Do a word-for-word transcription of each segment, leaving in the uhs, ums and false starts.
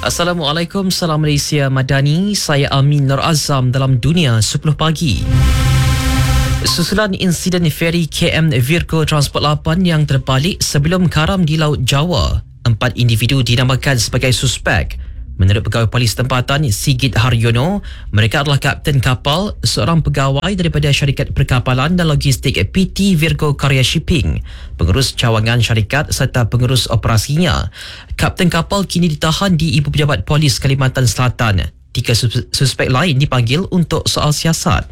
Assalamualaikum, salam Malaysia Madani. Saya Amin Nur Azam dalam Dunia sepuluh Pagi. Susulan insiden feri K M Virgo Transport lapan yang terbalik sebelum karam di Laut Jawa, empat individu dinamakan sebagai suspek. Menurut pegawai polis tempatan Sigit Haryono, mereka adalah kapten kapal, seorang pegawai daripada syarikat perkapalan dan logistik P T Virgo Karya Shipping, pengurus cawangan syarikat serta pengurus operasinya. Kapten kapal kini ditahan di Ibu Pejabat Polis Kalimantan Selatan. Tiga suspek lain dipanggil untuk soal siasat.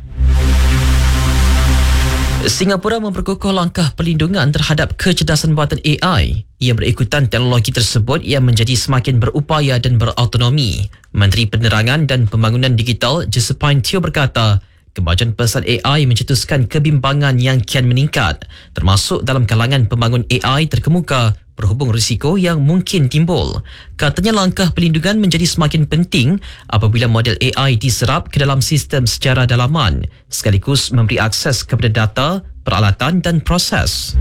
Singapura memperkukuh langkah perlindungan terhadap kecerdasan buatan A I. Ia berikutan teknologi tersebut yang menjadi semakin berupaya dan berautonomi. Menteri Penerangan dan Pembangunan Digital Josephine Teo berkata, kemajuan pesat A I mencetuskan kebimbangan yang kian meningkat, termasuk dalam kalangan pembangun A I terkemuka, berhubung risiko yang mungkin timbul. Katanya langkah perlindungan menjadi semakin penting apabila model A I diserap ke dalam sistem secara dalaman, sekaligus memberi akses kepada data, peralatan dan proses.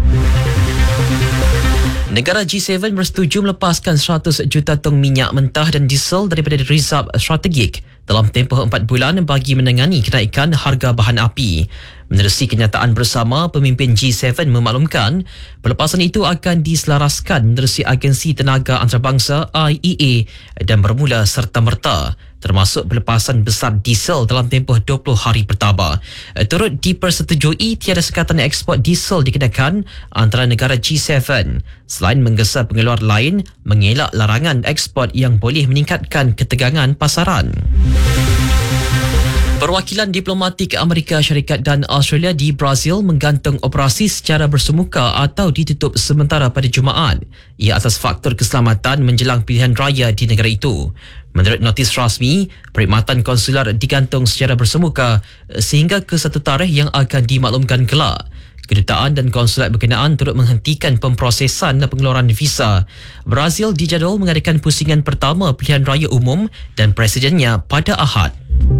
Negara G tujuh bersetuju melepaskan seratus juta tong minyak mentah dan diesel daripada reserve strategik dalam tempoh empat bulan bagi menangani kenaikan harga bahan api. Menerusi kenyataan bersama, pemimpin G tujuh memaklumkan pelepasan itu akan diselaraskan menerusi Agensi Tenaga Antarabangsa I E A dan bermula serta-merta, termasuk pelepasan besar diesel dalam tempoh dua puluh hari pertama. Turut dipersetujui tiada sekatan ekspor diesel dikenakan antara negara G tujuh, selain menggesa pengeluar lain mengelak larangan ekspor yang boleh meningkatkan ketegangan pasaran. Perwakilan diplomatik Amerika Syarikat dan Australia di Brazil menggantung operasi secara bersemuka atau ditutup sementara pada Jumaat. Ia atas faktor keselamatan menjelang pilihan raya di negara itu. Menurut notis rasmi, perkhidmatan konsular digantung secara bersemuka sehingga ke satu tarikh yang akan dimaklumkan kelak. Kedutaan dan konsulat berkenaan turut menghentikan pemprosesan dan pengeluaran visa. Brazil dijadual mengadakan pusingan pertama pilihan raya umum dan presidennya pada Ahad.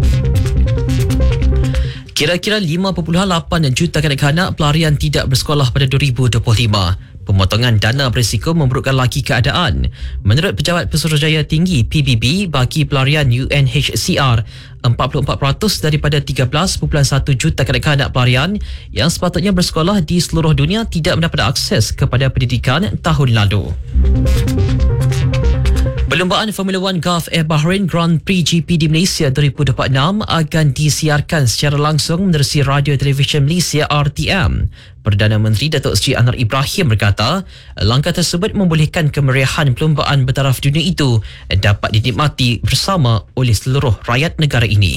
Kira-kira lima perpuluhan lapan juta kanak-kanak pelarian tidak bersekolah pada dua ribu dua puluh lima. Pemotongan dana berisiko memburukkan lagi keadaan. Menurut Pejabat Pesuruhjaya Tinggi P B B bagi pelarian U N H C R, empat puluh empat peratus daripada tiga belas perpuluhan satu juta kanak-kanak pelarian yang sepatutnya bersekolah di seluruh dunia tidak mendapat akses kepada pendidikan tahun lalu. Perlumbaan Formula One Gulf Air Bahrain Grand Prix G P di Malaysia dua ribu dua puluh enam akan disiarkan secara langsung menerusi Radio Televisyen Malaysia R T M. Perdana Menteri Datuk Seri Anwar Ibrahim berkata, langkah tersebut membolehkan kemeriahan perlumbaan bertaraf dunia itu dapat dinikmati bersama oleh seluruh rakyat negara ini.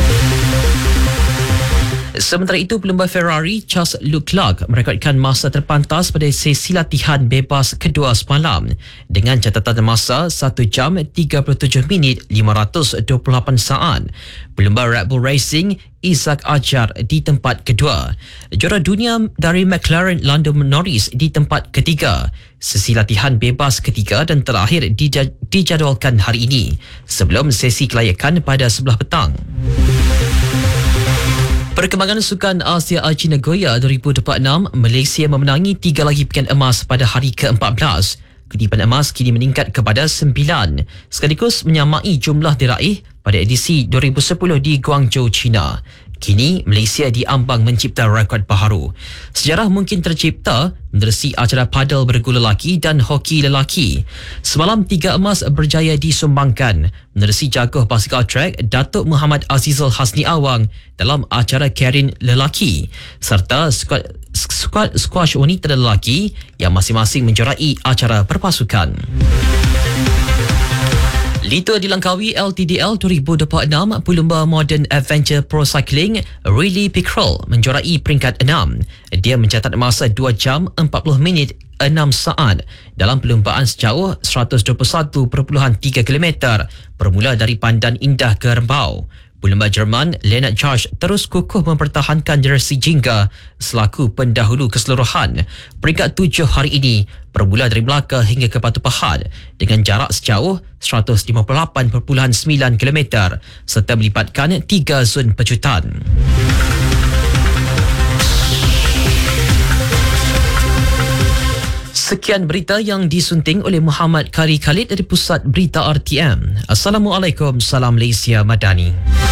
Sementara itu, pelumba Ferrari Charles Leclerc merekodkan masa terpantas pada sesi latihan bebas kedua semalam dengan catatan masa satu jam tiga puluh tujuh minit lima ratus dua puluh lapan saat. Pelumba Red Bull Racing Isaac Ajar di tempat kedua. Juara dunia dari McLaren Lando Norris di tempat ketiga. Sesi latihan bebas ketiga dan terakhir dijadualkan hari ini sebelum sesi kelayakan pada sebelah petang. Perkembangan Sukan Asia Aichi Nagoya dua ribu dua puluh enam, Malaysia memenangi tiga lagi pekan emas pada hari ke empat belas. Kedipan emas kini meningkat kepada sembilan, sekaligus menyamai jumlah diraih pada edisi dua ribu sepuluh di Guangzhou, China. Kini, Malaysia diambang mencipta rekod baharu. Sejarah mungkin tercipta menerusi acara padel bergu lelaki dan hoki lelaki. Semalam tiga emas berjaya disumbangkan menerusi jaguh basikal trek Datuk Muhammad Azizul Hasni Awang dalam acara Karen lelaki serta skuad, skuad squash wanita dan lelaki yang masing-masing menjuarai acara perpasukan. Lito dilangkaui L T D L dua ribu dua puluh enam, pelumba Modern Adventure Pro Cycling Riley Pickrell menjuarai peringkat enam. Dia mencatat masa dua jam empat puluh minit enam saat dalam perlumbaan sejauh seratus dua puluh satu perpuluhan tiga kilometer bermula dari Pandan Indah ke Rembau. Pelumba Jerman Leonard Charge terus kukuh mempertahankan jersey jingga selaku pendahulu keseluruhan. Peringkat tujuh hari ini bermula dari Melaka hingga ke Batu Pahat dengan jarak sejauh seratus lima puluh lapan perpuluhan sembilan kilometer serta melibatkan tiga zon pecutan. Sekian berita yang disunting oleh Muhammad Kari Khalid dari Pusat Berita R T M. Assalamualaikum, salam Malaysia Madani.